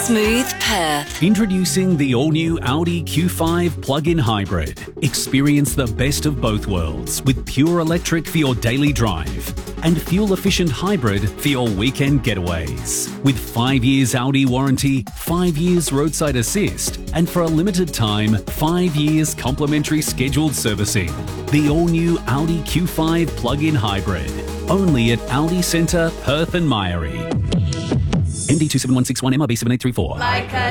Smooth Perth. Introducing the all-new Audi Q5 plug-in hybrid. Experience the best of both worlds with pure electric for your daily drive and fuel-efficient hybrid for your weekend getaways. With 5 years Audi warranty, 5 years roadside assist, and for a limited time, 5 years complimentary scheduled servicing. The all-new Audi Q5 plug-in hybrid. Only at Audi Centre, Perth and Myrie. MD 27161 MRB 7834.